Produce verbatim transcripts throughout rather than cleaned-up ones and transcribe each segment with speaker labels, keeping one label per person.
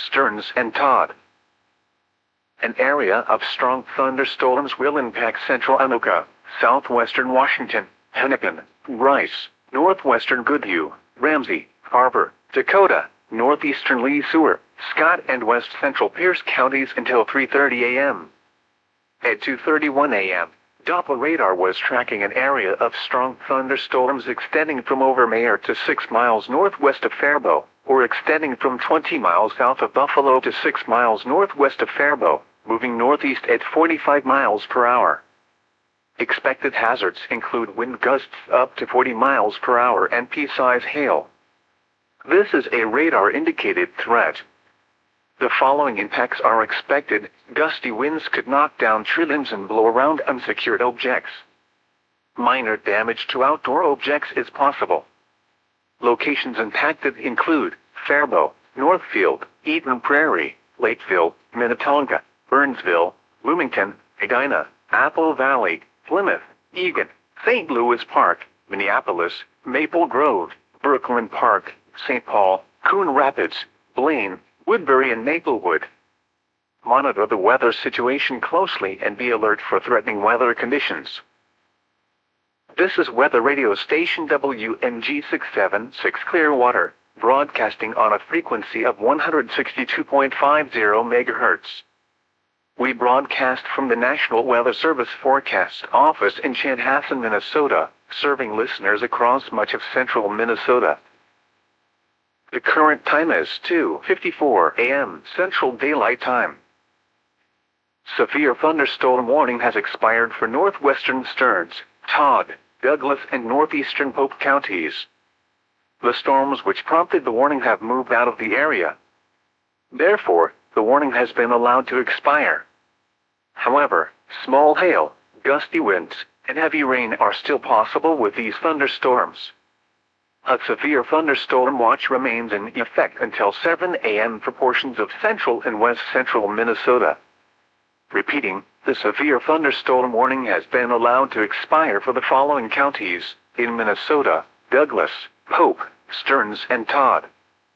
Speaker 1: Stearns and Todd. An area of strong thunderstorms will impact central Anoka, southwestern Washington, Hennepin, Rice, northwestern Goodhue, Ramsey, Harbor, Dakota, northeastern Lee Sueur, Scott and west central Pierce counties until three thirty a m At two thirty-one a m, Doppler radar was tracking an area of strong thunderstorms extending from over Mayer to six miles northwest of Faribault, or extending from twenty miles south of Buffalo to six miles northwest of Faribault, moving northeast at forty-five miles per hour. Expected hazards include wind gusts up to forty miles per hour and pea-size hail. This is a radar-indicated threat. The following impacts are expected. Gusty winds could knock down tree limbs and blow around unsecured objects. Minor damage to outdoor objects is possible. Locations impacted include Faribault, Northfield, Eden Prairie, Lakeville, Minnetonka, Burnsville, Bloomington, Edina, Apple Valley, Plymouth, Eagan, Saint Louis Park, Minneapolis, Maple Grove, Brooklyn Park, Saint Paul, Coon Rapids, Blaine, Woodbury and Maplewood. Monitor the weather situation closely and be alert for threatening weather conditions. This is Weather Radio Station W M G six seven six Clearwater, broadcasting on a frequency of one hundred sixty-two point five zero megahertz. We broadcast from the National Weather Service Forecast Office in Chanhassen, Minnesota, serving listeners across much of central Minnesota. The current time is two fifty-four a m Central Daylight Time. Severe thunderstorm warning has expired for northwestern Stearns, Todd, Douglas and northeastern Pope counties. The storms which prompted the warning have moved out of the area. Therefore, the warning has been allowed to expire. However, small hail, gusty winds, and heavy rain are still possible with these thunderstorms. A severe thunderstorm watch remains in effect until seven a m for portions of central and west central Minnesota. Repeating, the severe thunderstorm warning has been allowed to expire for the following counties in Minnesota: Douglas, Pope, Stearns and Todd.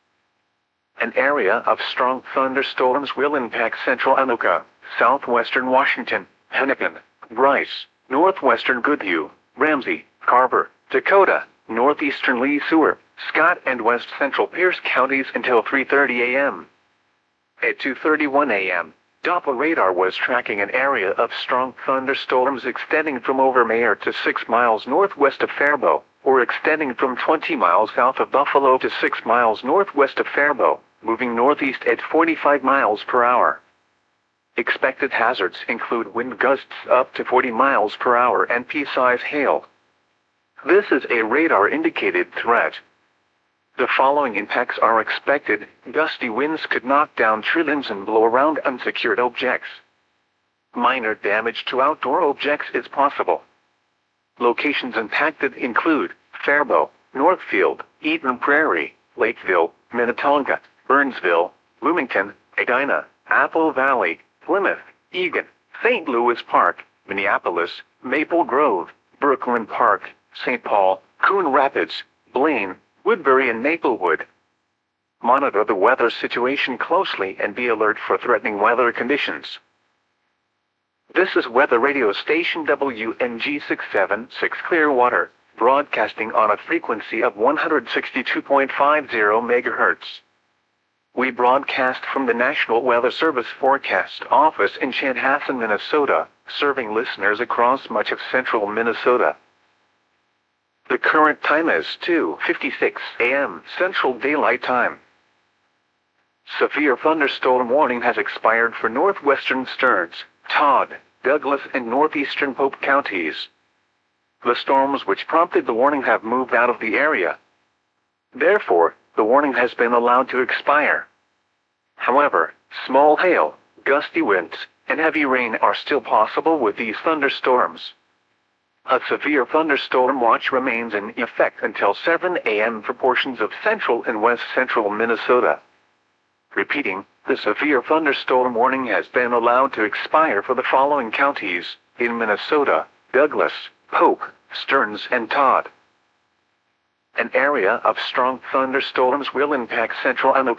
Speaker 1: An area of strong thunderstorms will impact central Anoka, southwestern Washington, Hennepin, Rice, northwestern Goodhue, Ramsey, Harbor, Dakota, northeastern Lee Sueur, Scott and west central Pierce counties until three thirty a m At two thirty-one a m, Doppler radar was tracking an area of strong thunderstorms extending from over Mayer to six miles northwest of Faribault, or extending from twenty miles south of Buffalo to six miles northwest of Faribault, moving northeast at forty-five miles per hour. Expected hazards include wind gusts up to forty miles per hour and pea-size hail. This is a radar-indicated threat. The following impacts are expected. Gusty winds could knock down tree limbs and blow around unsecured objects. Minor damage to outdoor objects is possible. Locations impacted include Faribault, Northfield, Eden Prairie, Lakeville, Minnetonka, Burnsville, Bloomington, Edina, Apple Valley, Plymouth, Eagan, Saint Louis Park, Minneapolis, Maple Grove, Brooklyn Park, Saint Paul, Coon Rapids, Blaine, Woodbury and Maplewood. Monitor the weather situation closely and be alert for threatening weather conditions. This is Weather Radio Station W M G six seven six Clearwater, broadcasting on a frequency of one hundred sixty-two point five zero megahertz. We broadcast from the National Weather Service Forecast Office in Chanhassen, Minnesota, serving listeners across much of central Minnesota. The current time is two fifty-six a m Central Daylight Time. Severe thunderstorm warning has expired for northwestern Stearns, Todd, Douglas and northeastern Pope counties. The storms which prompted the warning have moved out of the area. Therefore, the warning has been allowed to expire. However, small hail, gusty winds, and heavy rain are still possible with these thunderstorms. A severe thunderstorm watch remains in effect until seven a m for portions of central and west central Minnesota. Repeating, the severe thunderstorm warning has been allowed to expire for the following counties in Minnesota: Douglas, Pope, Stearns and Todd. An area of strong thunderstorms will impact central Anoka,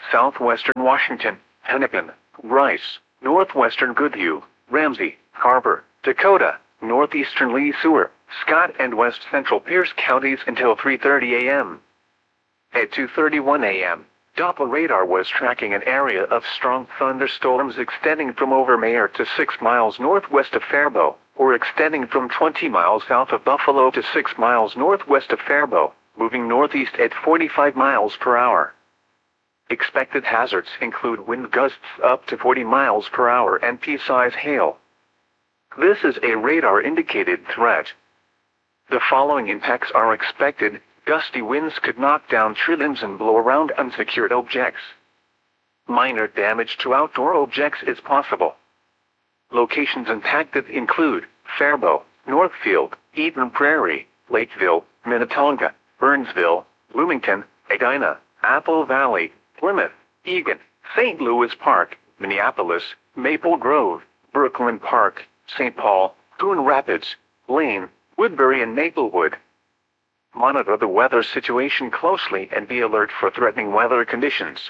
Speaker 1: southwestern Washington, Hennepin, Rice, northwestern Goodhue, Ramsey, Carver, Dakota, northeastern Lee Sueur, Scott and west central Pierce counties until three thirty a m At two thirty-one a m, Doppler radar was tracking an area of strong thunderstorms extending from Overmare to six miles northwest of Faribault, or extending from twenty miles south of Buffalo to six miles northwest of Faribault, moving northeast at forty-five miles per hour. Expected hazards include wind gusts up to forty miles per hour and pea-size hail. This is a radar-indicated threat. The following impacts are expected. Gusty winds could knock down tree limbs and blow around unsecured objects. Minor damage to outdoor objects is possible. Locations impacted include Faribault, Northfield, Eden Prairie, Lakeville, Minnetonka, Burnsville, Bloomington, Edina, Apple Valley, Plymouth, Eagan, Saint Louis Park, Minneapolis, Maple Grove, Brooklyn Park, Saint Paul, Coon Rapids, Blaine, Woodbury and Maplewood. Monitor the weather situation closely and be alert for threatening weather conditions.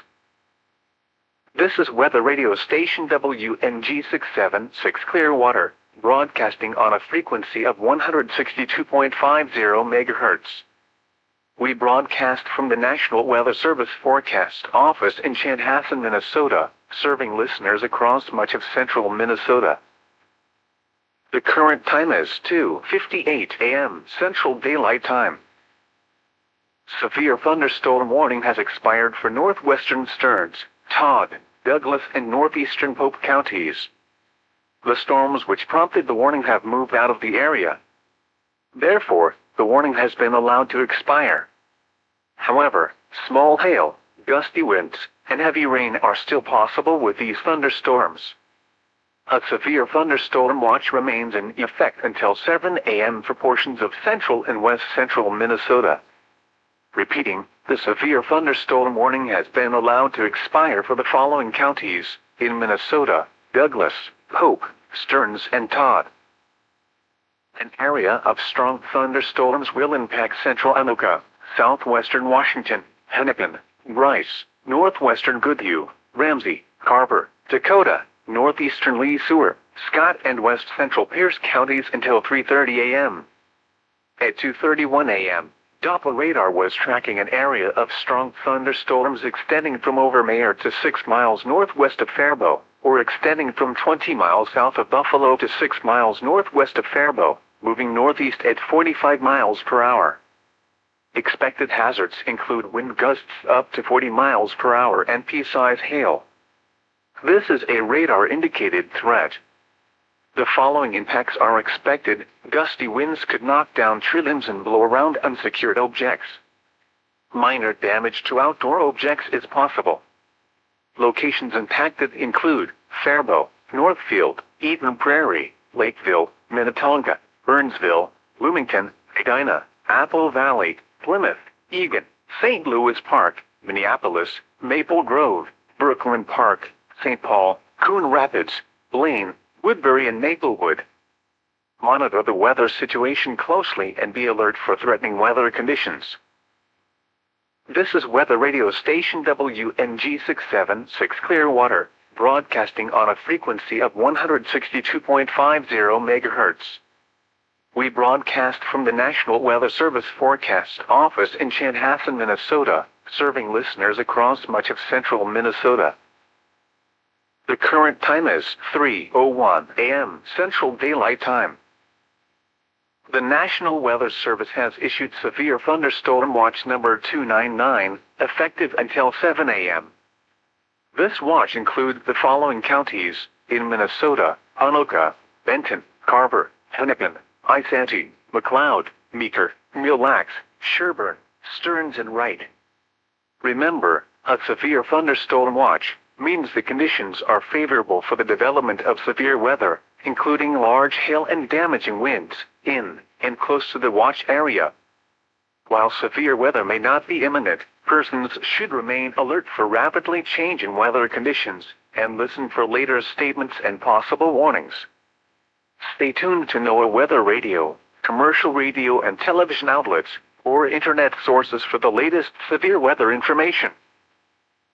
Speaker 1: This is Weather Radio Station W N G six seven six Clearwater, broadcasting on a frequency of one hundred sixty-two point five zero megahertz. We broadcast from the National Weather Service Forecast Office in Chanhassen, Minnesota, serving listeners across much of central Minnesota. The current time is two fifty-eight a m Central Daylight Time. Severe thunderstorm warning has expired for northwestern Stearns, Todd, Douglas and northeastern Pope counties. The storms which prompted the warning have moved out of the area. Therefore, the warning has been allowed to expire. However, small hail, gusty winds, and heavy rain are still possible with these thunderstorms. A severe thunderstorm watch remains in effect until seven a m for portions of central and west central Minnesota. Repeating, the severe thunderstorm warning has been allowed to expire for the following counties in Minnesota: Douglas, Pope, Stearns and Todd. An area of strong thunderstorms will impact central Anoka, southwestern Washington, Hennepin, Rice, northwestern Goodhue, Ramsey, Carver, Dakota, northeastern Lee Sueur, Scott and west central Pierce counties until three thirty a m At two thirty-one a m, Doppler radar was tracking an area of strong thunderstorms extending from Overmare to six miles northwest of Faribault, or extending from twenty miles south of Buffalo to six miles northwest of Faribault, moving northeast at forty-five miles per hour. Expected hazards include wind gusts up to forty miles per hour and pea-size hail. This is a radar-indicated threat. The following impacts are expected. Gusty winds could knock down tree limbs and blow around unsecured objects. Minor damage to outdoor objects is possible. Locations impacted include Faribault, Northfield, Eden Prairie, Lakeville, Minnetonka, Burnsville, Bloomington, Edina, Apple Valley, Plymouth, Eagan, Saint Louis Park, Minneapolis, Maple Grove, Brooklyn Park, Saint Paul, Coon Rapids, Blaine, Woodbury and Maplewood. Monitor the weather situation closely and be alert for threatening weather conditions. This is Weather Radio Station W N G six seven six Clearwater, broadcasting on a frequency of one hundred sixty-two point five zero megahertz. We broadcast from the National Weather Service Forecast Office in Chanhassen, Minnesota, serving listeners across much of central Minnesota. The current time is three oh one a m Central Daylight Time. The National Weather Service has issued Severe Thunderstorm Watch number two ninety-nine, effective until seven a m This watch includes the following counties in Minnesota: Anoka, Benton, Carver, Hennepin, Isanti, McLeod, Meeker, Mille Lacs, Sherburne, Stearns and Wright. Remember, a severe thunderstorm watch means the conditions are favorable for the development of severe weather, including large hail and damaging winds, in and close to the watch area. While severe weather may not be imminent, persons should remain alert for rapidly changing weather conditions, and listen for later statements and possible warnings. Stay tuned to NOAA Weather Radio, commercial radio and television outlets, or internet sources for the latest severe weather information.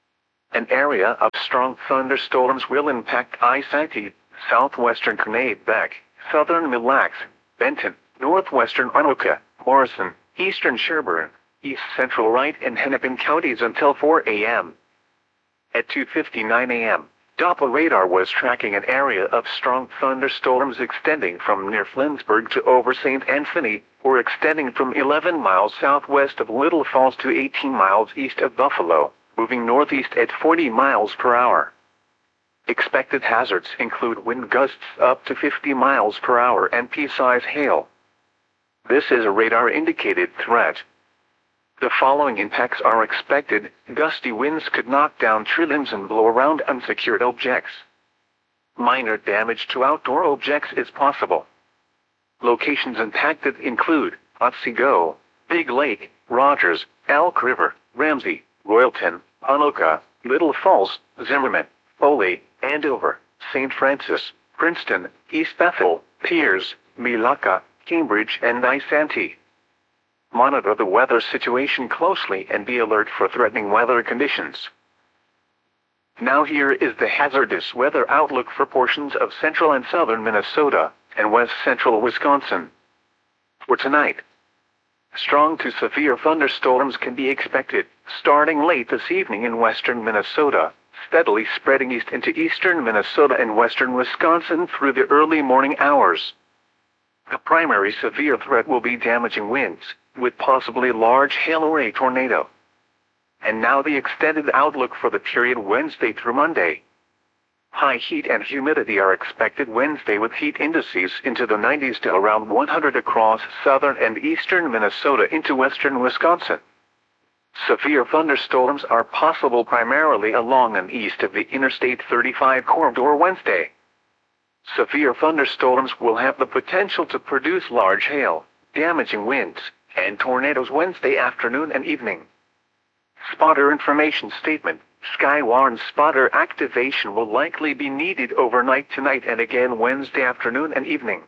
Speaker 1: An area of strong thunderstorms will impact Isanti, southwestern Quebec, southern Mille Lacs, Benton, northwestern Anoka, Morrison, eastern Sherburne, east central Wright and Hennepin counties until four A M At two fifty-nine A M, Doppler radar was tracking an area of strong thunderstorms extending from near Flinsburg to over Saint Anthony, or extending from eleven miles southwest of Little Falls to eighteen miles east of Buffalo, moving northeast at forty miles per hour. Expected hazards include wind gusts up to fifty miles per hour and pea-size hail. This is a radar-indicated threat. The following impacts are expected. Gusty winds could knock down tree limbs and blow around unsecured objects. Minor damage to outdoor objects is possible. Locations impacted include Otsego, Big Lake, Rogers, Elk River, Ramsey, Royalton, Anoka, Little Falls, Zimmerman, Foley, Andover, Saint Francis, Princeton, East Bethel, Piers, Milaca, Cambridge and Isanti. Monitor the weather situation closely and be alert for threatening weather conditions. Now here is the hazardous weather outlook for portions of central and southern Minnesota and west central Wisconsin. For tonight, strong to severe thunderstorms can be expected, starting late this evening in western Minnesota, steadily spreading east into eastern Minnesota and western Wisconsin through the early morning hours. The primary severe threat will be damaging winds, with possibly large hail or a tornado. And now the extended outlook for the period Wednesday through Monday. High heat and humidity are expected Wednesday with heat indices into the nineties to around one hundred across southern and eastern Minnesota into western Wisconsin. Severe thunderstorms are possible primarily along and east of the Interstate thirty-five corridor Wednesday. Severe thunderstorms will have the potential to produce large hail, damaging winds, and tornadoes Wednesday afternoon and evening. Spotter information statement. Skywarn spotter activation will likely be needed overnight tonight and again Wednesday afternoon and evening.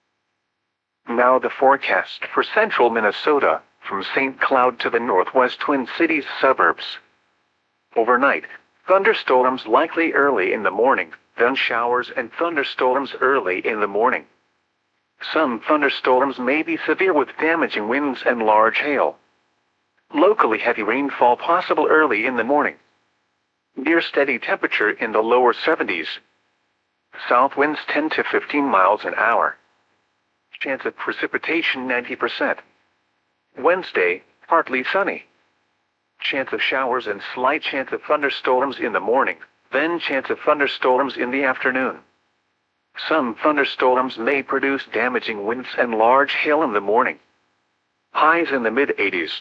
Speaker 1: Now the forecast for central Minnesota, from Saint Cloud to the northwest Twin Cities suburbs. Overnight, thunderstorms likely early in the morning, then showers and thunderstorms early in the morning. Some thunderstorms may be severe with damaging winds and large hail. Locally heavy rainfall possible early in the morning. Near steady temperature in the lower seventies. South winds ten to fifteen miles an hour. Chance of precipitation ninety percent. Wednesday, partly sunny. Chance of showers and slight chance of thunderstorms in the morning, then chance of thunderstorms in the afternoon. Some thunderstorms may produce damaging winds and large hail in the morning. Highs in the mid-eighties.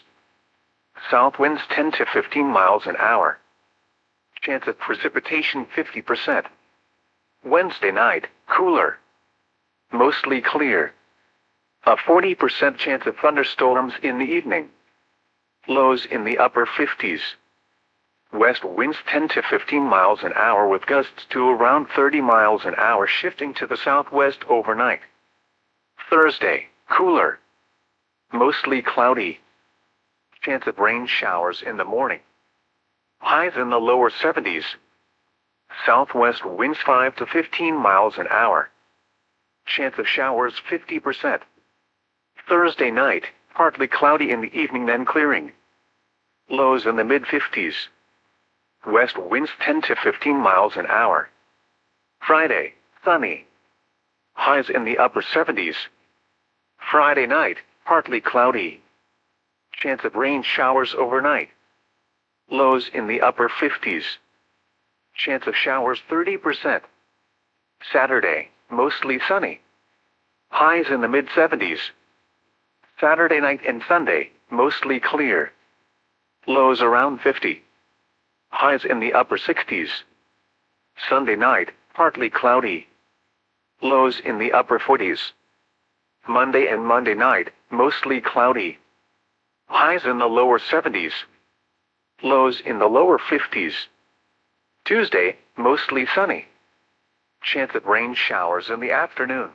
Speaker 1: South winds ten to fifteen miles an hour. Chance of precipitation fifty percent. Wednesday night, cooler. Mostly clear. A forty percent chance of thunderstorms in the evening. Lows in the upper fifties. West winds ten to fifteen miles an hour with gusts to around thirty miles an hour shifting to the southwest overnight. Thursday, cooler. Mostly cloudy. Chance of rain showers in the morning. Highs in the lower seventies. Southwest winds five to fifteen miles an hour. Chance of showers fifty percent. Thursday night, partly cloudy in the evening then clearing. Lows in the mid-fifties. West winds ten to fifteen miles an hour. Friday, sunny. Highs in the upper seventies. Friday night, partly cloudy. Chance of rain showers overnight. Lows in the upper fifties. Chance of showers thirty percent. Saturday, mostly sunny. Highs in the mid-seventies. Saturday night and Sunday, mostly clear. Lows around fifty. Highs in the upper sixties. Sunday night, partly cloudy. Lows in the upper forties. Monday and Monday night, mostly cloudy. Highs in the lower seventies. Lows in the lower fifties. Tuesday, mostly sunny. Chance of rain showers in the afternoon.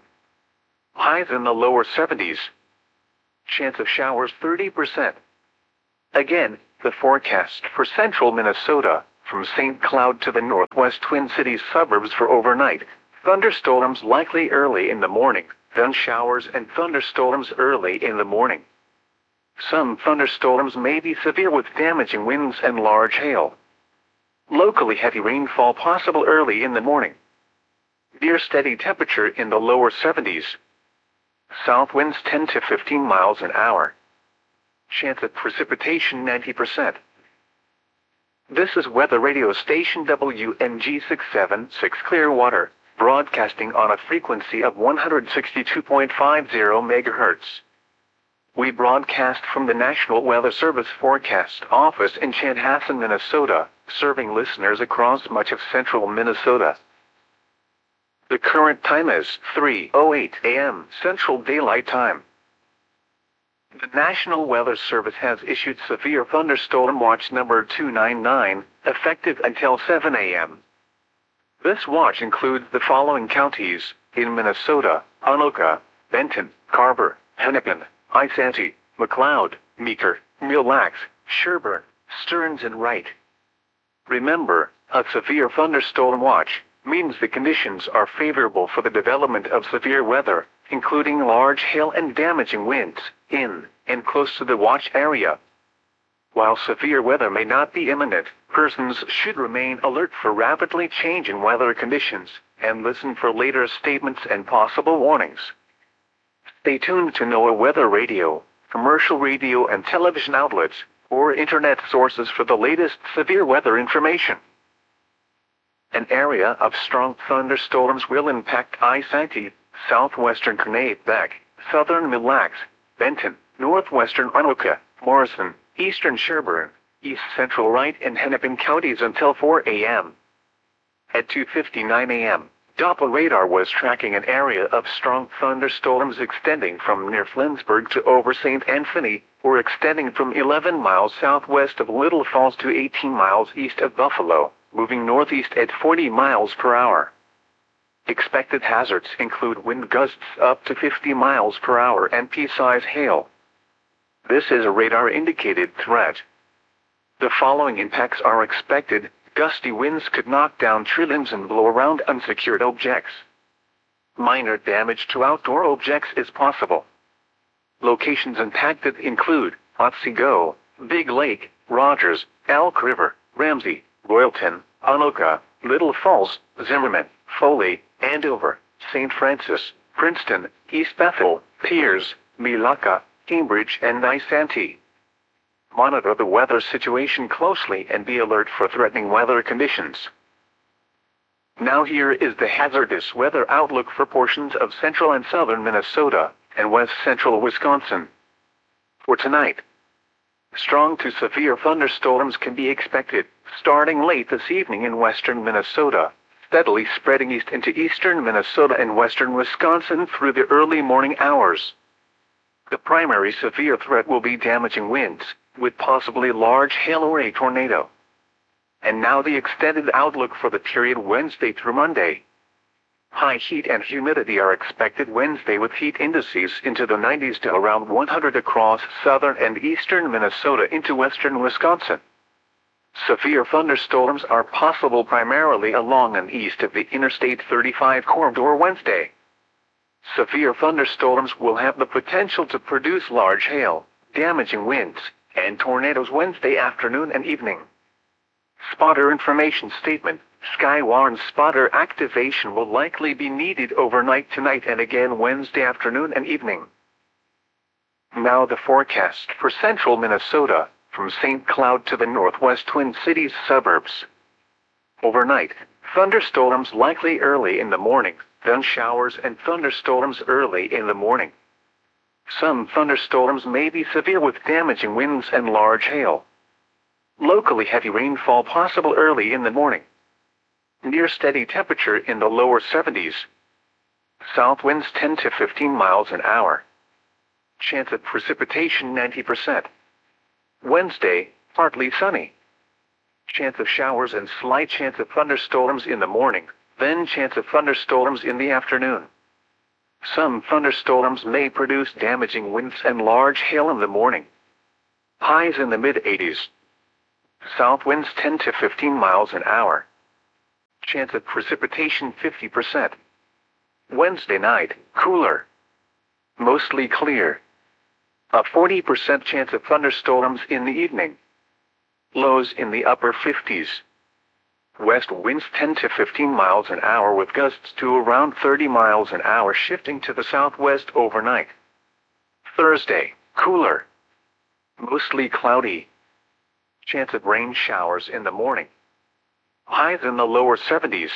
Speaker 1: Highs in the lower seventies. Chance of showers thirty percent. Again, the forecast for central Minnesota, from Saint Cloud to the northwest Twin Cities suburbs for overnight. Thunderstorms likely early in the morning, then showers and thunderstorms early in the morning. Some thunderstorms may be severe with damaging winds and large hail. Locally heavy rainfall possible early in the morning. Near steady temperature in the lower seventies. South winds ten to fifteen miles an hour. Chance of precipitation ninety percent. This is weather radio station W N G six seven six Clearwater, broadcasting on a frequency of one hundred sixty-two point five zero megahertz. We broadcast from the National Weather Service Forecast Office in Chanhassen, Minnesota, serving listeners across much of central Minnesota. The current time is three oh eight a m Central Daylight Time. The National Weather Service has issued Severe Thunderstorm Watch number two ninety-nine, effective until seven a m This watch includes the following counties in Minnesota: Anoka, Benton, Carver, Hennepin, Isanti, McLeod, Meeker, Mille Lacs, Sherburne, Stearns and Wright. Remember, a severe thunderstorm watch means the conditions are favorable for the development of severe weather, including large hail and damaging winds, in and close to the watch area. While severe weather may not be imminent, persons should remain alert for rapidly changing weather conditions, and listen for later statements and possible warnings. Stay tuned to NOAA Weather Radio, commercial radio and television outlets, or internet sources for the latest severe weather information. An area of strong thunderstorms will impact Isanti, southwestern Quebec, southern Mille Lacs, Benton, northwestern Anoka, Morrison, eastern Sherburne, east central Wright and Hennepin counties until four a m At two fifty-nine a m, Doppler radar was tracking an area of strong thunderstorms extending from near Flensburg to over Saint Anthony, or extending from eleven miles southwest of Little Falls to eighteen miles east of Buffalo, moving northeast at forty miles per hour. Expected hazards include wind gusts up to fifty miles per hour and pea-size hail. This is a radar-indicated threat. The following impacts are expected. Gusty winds could knock down tree limbs and blow around unsecured objects. Minor damage to outdoor objects is possible. Locations impacted include Otsego, Big Lake, Rogers, Elk River, Ramsey, Royalton, Anoka, Little Falls, Zimmerman, Foley, Andover, Saint Francis, Princeton, East Bethel, Piers, Milaca, Cambridge and Isanti. Monitor the weather situation closely and be alert for threatening weather conditions. Now here is the hazardous weather outlook for portions of central and southern Minnesota and west central Wisconsin. For tonight, strong to severe thunderstorms can be expected, starting late this evening in western Minnesota, steadily spreading east into eastern Minnesota and western Wisconsin through the early morning hours. The primary severe threat will be damaging winds, with possibly large hail or a tornado. And now the extended outlook for the period Wednesday through Monday. High heat and humidity are expected Wednesday with heat indices into the nineties to around one hundred across southern and eastern Minnesota into western Wisconsin. Severe thunderstorms are possible primarily along and east of the Interstate thirty-five corridor Wednesday. Severe thunderstorms will have the potential to produce large hail, damaging winds, and tornadoes Wednesday afternoon and evening. Spotter information statement: Skywarn spotter activation will likely be needed overnight tonight and again Wednesday afternoon and evening. Now the forecast for central Minnesota, from Saint Cloud to the northwest Twin Cities suburbs. Overnight, thunderstorms likely early in the morning, then showers and thunderstorms early in the morning. Some thunderstorms may be severe with damaging winds and large hail. Locally heavy rainfall possible early in the morning. Near steady temperature in the lower seventies. South winds ten to fifteen miles an hour. Chance of precipitation ninety percent. Wednesday, partly sunny. Chance of showers and slight chance of thunderstorms in the morning, then chance of thunderstorms in the afternoon. Some thunderstorms may produce damaging winds and large hail in the morning. Highs in the mid eighties. South winds ten to fifteen miles an hour. Chance of precipitation fifty percent. Wednesday night, cooler. Mostly clear. A forty percent chance of thunderstorms in the evening. Lows in the upper fifties. West winds ten to fifteen miles an hour with gusts to around thirty miles an hour, shifting to the southwest overnight. Thursday, cooler. Mostly cloudy. Chance of rain showers in the morning. Highs in the lower seventies.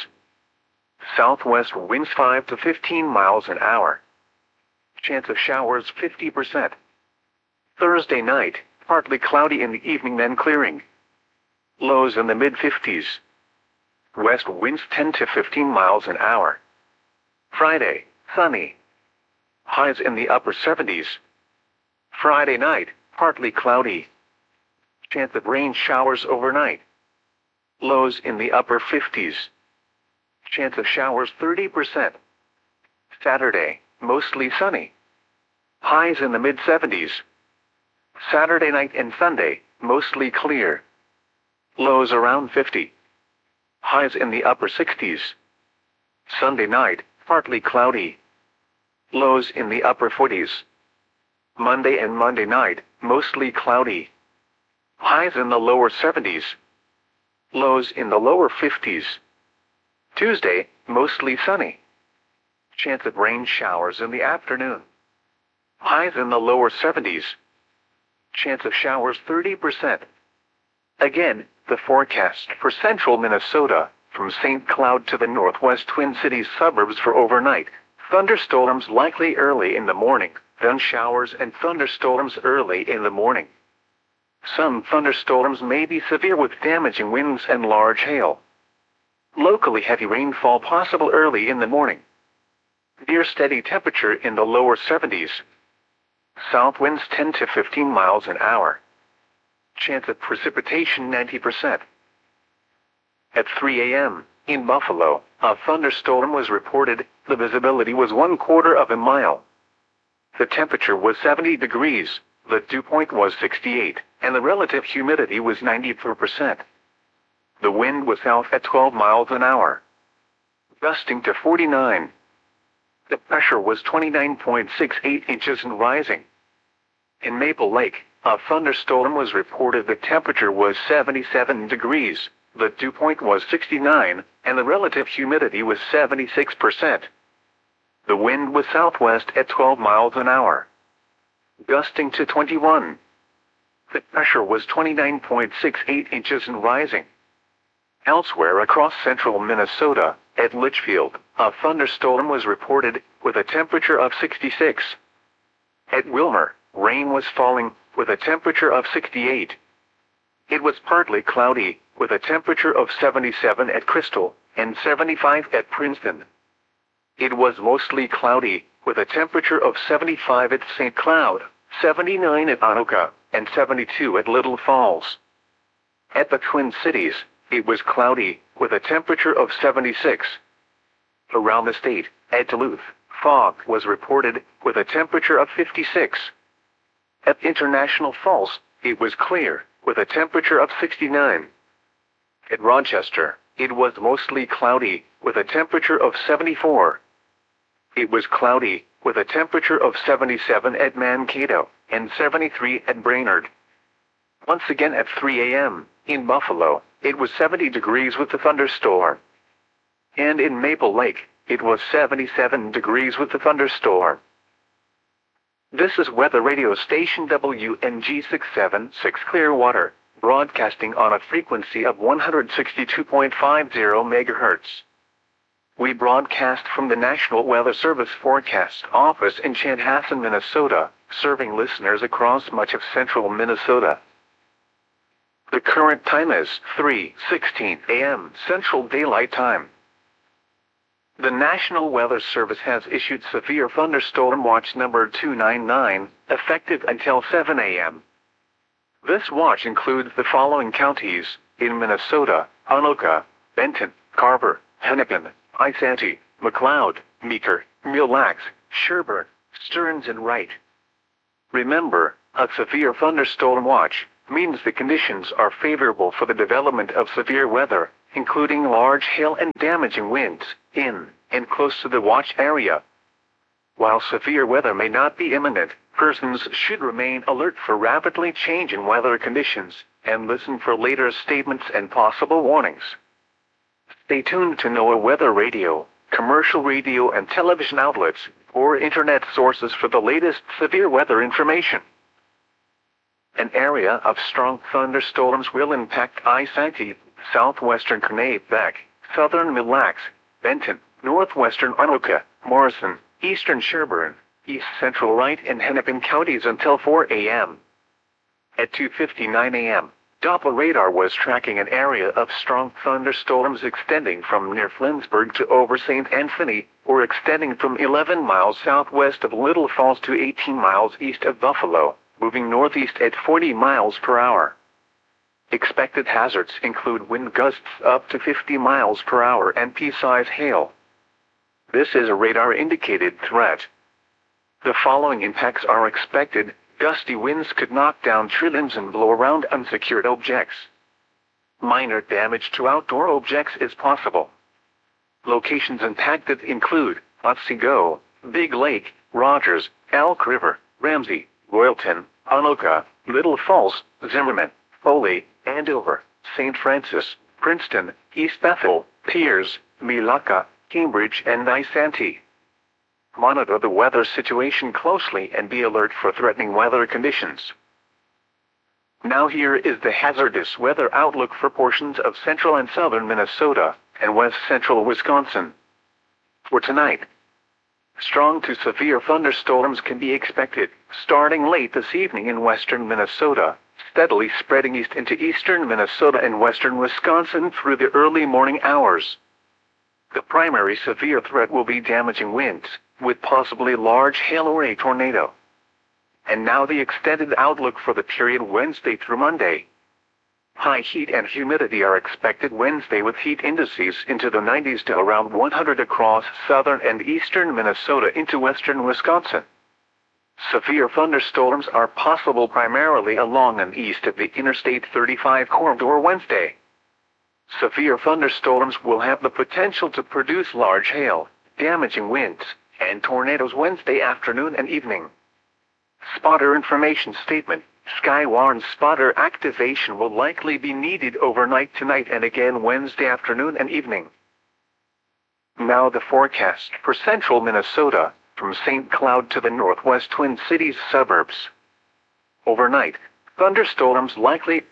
Speaker 1: Southwest winds five to fifteen miles an hour. Chance of showers fifty percent. Thursday night, partly cloudy in the evening, then clearing. Lows in the mid-fifties. West winds ten to fifteen miles an hour. Friday, sunny. Highs in the upper seventies. Friday night, partly cloudy. Chance of rain showers overnight. Lows in the upper fifties. Chance of showers thirty percent. Saturday, mostly sunny. Highs in the mid-seventies. Saturday night and Sunday, mostly clear. Lows around fifty. Highs in the upper sixties. Sunday night, partly cloudy. Lows in the upper forties. Monday and Monday night, mostly cloudy. Highs in the lower seventies. Lows in the lower fifties. Tuesday, mostly sunny. Chance of rain showers in the afternoon. Highs in the lower seventies. Chance of showers thirty percent. Again, the forecast for central Minnesota, from Saint Cloud to the northwest Twin Cities suburbs for overnight. Thunderstorms likely early in the morning, then showers and thunderstorms early in the morning. Some thunderstorms may be severe with damaging winds and large hail. Locally heavy rainfall possible early in the morning. Near steady temperature in the lower seventies. South winds ten to fifteen miles an hour. Chance of precipitation ninety percent. At three a m, in Buffalo, a thunderstorm was reported. The visibility was one quarter of a mile. The temperature was seventy degrees, the dew point was sixty-eight, and the relative humidity was ninety-four percent. The wind was south at twelve miles an hour, gusting to forty-nine. The pressure was twenty-nine point six eight inches and rising. In Maple Lake, a thunderstorm was reported. The temperature was seventy-seven degrees, the dew point was sixty-nine, and the relative humidity was seventy-six percent. The wind was southwest at twelve miles an hour, gusting to twenty-one. The pressure was twenty-nine point six eight inches and rising. Elsewhere across central Minnesota, at Litchfield, a thunderstorm was reported, with a temperature of sixty-six. At Wilmer, rain was falling, with a temperature of sixty-eight. It was partly cloudy, with a temperature of seventy-seven at Crystal, and seventy-five at Princeton. It was mostly cloudy, with a temperature of seventy-five at Saint Cloud, seventy-nine at Anoka, and seventy-two at Little Falls. At the Twin Cities, it was cloudy, with a temperature of seventy-six. Around the state, at Duluth, fog was reported, with a temperature of fifty-six. At International Falls, it was clear, with a temperature of sixty-nine. At Rochester, it was mostly cloudy, with a temperature of seventy-four. It was cloudy, with a temperature of seventy-seven at Mankato, and seventy-three at Brainerd. Once again at three a m, in Buffalo, it was seventy degrees with a thunderstorm. And in Maple Lake, it was seventy-seven degrees with a thunderstorm. This is weather radio station W N G six seventy-six Clearwater, broadcasting on a frequency of one hundred sixty-two point five zero megahertz. We broadcast from the National Weather Service Forecast Office in Chanhassen, Minnesota, serving listeners across much of central Minnesota. The current time is three sixteen a m Central Daylight Time. The National Weather Service has issued Severe Thunderstorm Watch number two ninety-nine, effective until seven a m This watch includes the following counties in Minnesota: Anoka, Benton, Carver, Hennepin, Isanti, McLeod, Meeker, Mille Lacs, Sherburne, Stearns and Wright. Remember, a severe thunderstorm watch means the conditions are favorable for the development of severe weather, including large hail and damaging winds, in and close to the watch area. While severe weather may not be imminent, persons should remain alert for rapidly changing weather conditions, and listen for later statements and possible warnings. Stay tuned to NOAA Weather Radio, commercial radio and television outlets, or internet sources for the latest severe weather information. An area of strong thunderstorms will impact I-Santi, southwestern Quebec, southern Mille Lacs, Benton, northwestern Anoka, Morrison, eastern Sherburne, east central Wright and Hennepin counties until four a m At two fifty-nine a m, Doppler radar was tracking an area of strong thunderstorms extending from near Flinsburg to over Saint Anthony, or extending from eleven miles southwest of Little Falls to eighteen miles east of Buffalo, moving northeast at forty miles per hour. Expected hazards include wind gusts up to fifty miles per hour and pea-size hail. This is a radar-indicated threat. The following impacts are expected. Gusty winds could knock down tree limbs and blow around unsecured objects. Minor damage to outdoor objects is possible. Locations impacted include Otsego, Big Lake, Rogers, Elk River, Ramsey, Royalton, Anoka, Little Falls, Zimmerman, Foley, Andover, Saint Francis, Princeton, East Bethel, Piers, Milaca, Cambridge and I-Santi. Monitor the weather situation closely and be alert for threatening weather conditions. Now here is the hazardous weather outlook for portions of central and southern Minnesota and west central Wisconsin. For tonight, strong to severe thunderstorms can be expected, starting late this evening in western Minnesota, steadily spreading east into eastern Minnesota and western Wisconsin through the early morning hours. The primary severe threat will be damaging winds, with possibly large hail or a tornado. And now the extended outlook for the period Wednesday through Monday. High heat and humidity are expected Wednesday with heat indices into the nineties to around one hundred across southern and eastern Minnesota into western Wisconsin. Severe thunderstorms are possible primarily along and east of the Interstate thirty-five corridor Wednesday. Severe thunderstorms will have the potential to produce large hail, damaging winds, and tornadoes Wednesday afternoon and evening. Spotter information statement. Skywarn spotter activation will likely be needed overnight tonight and again Wednesday afternoon and evening. Now the forecast for central Minnesota, from Saint Cloud to the northwest Twin Cities suburbs. Overnight, thunderstorms likely